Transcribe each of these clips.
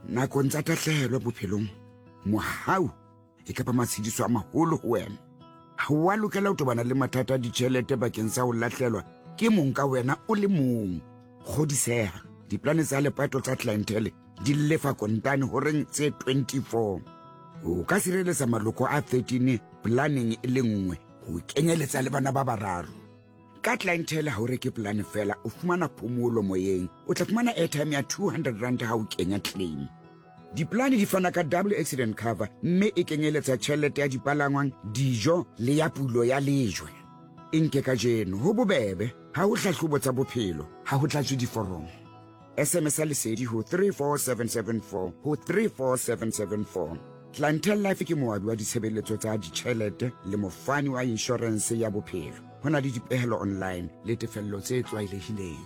nakong tsa tahlehelo bophelong mohau e ka ba matshediso a maholo ho wena. Ha wa lokela ho tobana le mathata a ditjhelete bakeng sa ho lahlelwa ke mong ka wena o le mong. Kgodiseha, diplane tsa lepato tsa clientele di lefa kontane horeng tse 24. O ka sireletsa maloko a 13 planning e le nngwe ho kenyeletsa le bana ba bararo. Ka clientele ha o reke plan fela o fumana phomolo moyeng, o tla fumana airtime ya 200 rand ha o kenya claim. Diplane di fana ka double accident cover mme e kenyeletsa tjhelete ya dipalangwang, dijo le ya pulo ya lejwe. Inke ka jeno ho bobebe ha ho hlahlobo tsa bophelo ha ho tlatswe diforomo. SMS lesedi ho 34774 ho 34774. Clientele Life ke moabi wa ditshebeletso tsa ditjhelete le mofani wa insurance ya bophelo. Hona le dipehelo online le tefello tse tlwaelehileng.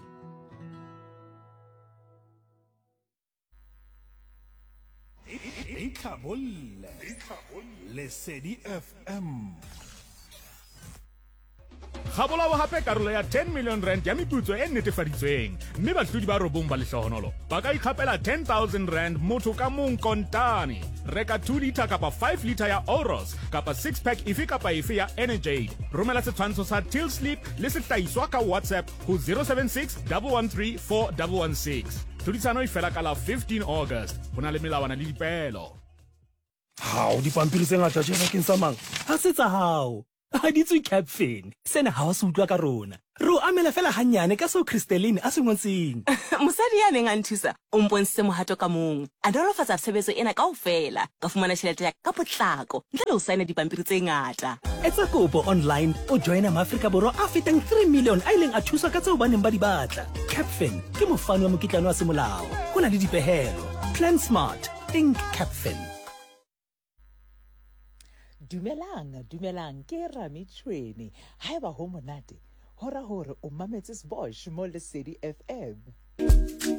Lesedi FM. Kgabolawa hape karolo ya 10 million rand ya meputso e netefaditsweng mme bahlodi ba robong ba lehlohonolo ba ka ikgapela 10,000 rand motho ka mong kontane. Reka 2 litre kapa 5 litre ya Oros kapa 6 pack ife kapa ife ya Energy. Romela setshwantsho sa Till Sleep le sehlahiswa ka WhatsApp ho 076 113 4116. Tlhodisano e fela ka la 15 August. Hona le melawana le dipehelo. Hao dipampiri tse ngata tjena ke sa mang? Ha se tsa hao. Ha di tswe Capfin. Sena ha o se utlwa ka rona. Re o amela fela hanyane ka so Crystalline a se ngotseng. Mosadi ya neng a nthusa o mponse mohato ka mong. A nolofatsa tshebetso ena kaofela ka fumana tjhelete ya ka potlako ntle le ho saena dipampiri tse ngata. Etsa kopo online o joina Maafrika Borwa a fetang 3 million a ileng a thuswa ka tseo ba neng ba di batla. Capfin ke mofani wa mokitlano wa semolao. Ho na le dipehelo. Plan smart. Think Capfin. Dumelang ke Rami Tshweni. Haeba ho monate hora hore o mametse Bosch mo Lesedi FM.